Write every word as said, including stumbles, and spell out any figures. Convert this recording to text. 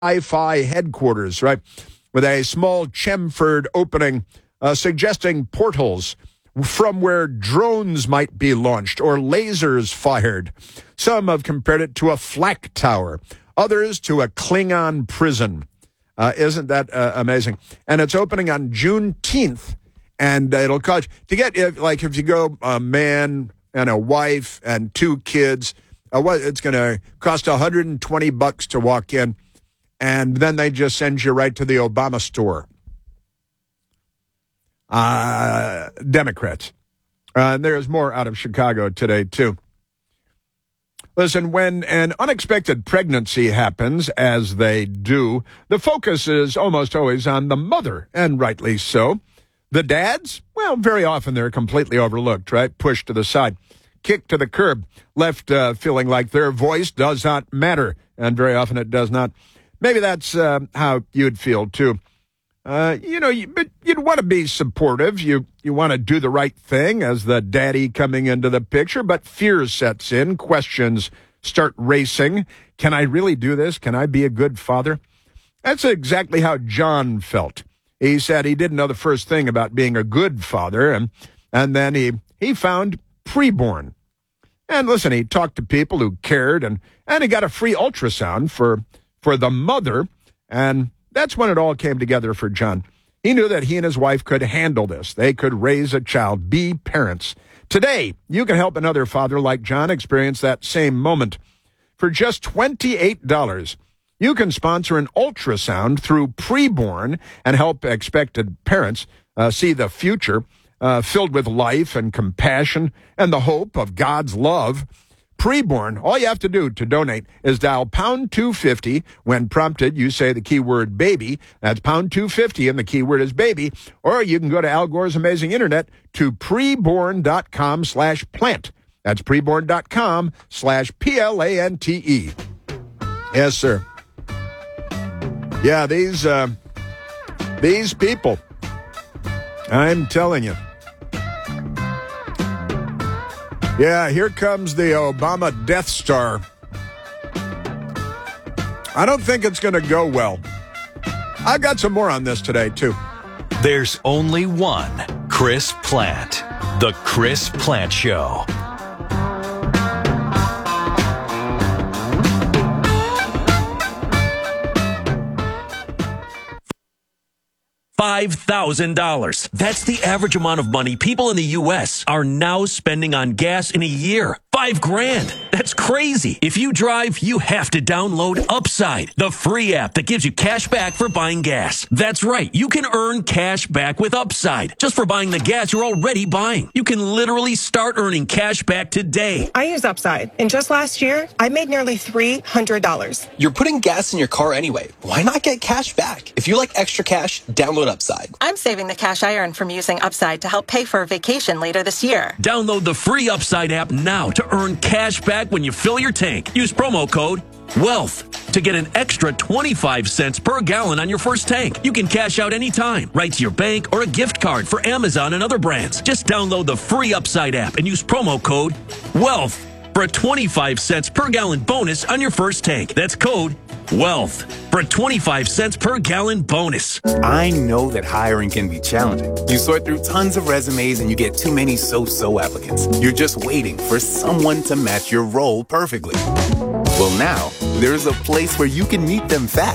Wi-Fi headquarters, right, with a small chamfered opening uh, suggesting portals from where drones might be launched or lasers fired. Some have compared it to a flak tower, others to a Klingon prison. Uh, isn't that uh, amazing? And it's opening on Juneteenth, and it'll cost, to get, if, like if you go a man and a wife and two kids, uh, what it's going to cost one hundred twenty bucks to walk in, and then they just send you right to the Obama store. Uh, Democrats. Uh, and there's more out of Chicago today, too. Listen, when an unexpected pregnancy happens, as they do, the focus is almost always on the mother, and rightly so. The dads, well, very often they're completely overlooked, right? Pushed to the side, kicked to the curb, left uh, feeling like their voice does not matter, and very often it does not. Maybe that's uh, how you'd feel, too. Uh, you know, you, but you'd want to be supportive. You you want to do the right thing as the daddy coming into the picture, but fear sets in. Questions start racing. Can I really do this? Can I be a good father? That's exactly how John felt. He said he didn't know the first thing about being a good father, and and then he, he found preborn. And listen, he talked to people who cared, and, and he got a free ultrasound for for the mother, and that's when it all came together for John. He knew that he and his wife could handle this. They could raise a child, be parents. Today, you can help another father like John experience that same moment. For just twenty-eight dollars, you can sponsor an ultrasound through Preborn and help expected parents uh, see the future uh, filled with life and compassion and the hope of God's love. Preborn, all you have to do to donate is dial pound two fifty. When prompted, you say the keyword baby. That's pound two fifty, and the keyword is baby. Or you can go to Al Gore's Amazing Internet to preborn.com slash plant. That's preborn.com slash P L A N T E. Yes, sir. Yeah, these, uh, these people, I'm telling you. Yeah, here comes the Obama Death Star. I don't think it's going to go well. I've got some more on this today, too. There's only one Chris Plante. The Chris Plante Show. five thousand dollars. That's the average amount of money people in the U S are now spending on gas in a year. Five grand. That's crazy. If you drive, you have to download Upside, the free app that gives you cash back for buying gas. That's right. You can earn cash back with Upside just for buying the gas you're already buying. You can literally start earning cash back today. I use Upside, and just last year, I made nearly three hundred dollars. You're putting gas in your car anyway. Why not get cash back? If you like extra cash, download Upside. I'm saving the cash I earn from using Upside to help pay for a vacation later this year. Download the free Upside app now to earn cash back when you fill your tank. Use promo code WEALTH to get an extra twenty-five cents per gallon on your first tank. You can cash out anytime, right to your bank or a gift card for Amazon and other brands. Just download the free Upside app and use promo code WEALTH for a twenty-five cents per gallon bonus on your first tank. That's code WEALTH for a twenty-five cents per gallon bonus. I know that hiring can be challenging. You sort through tons of resumes and you get too many so-so applicants. You're just waiting for someone to match your role perfectly. Well, now, there's a place where you can meet them fast.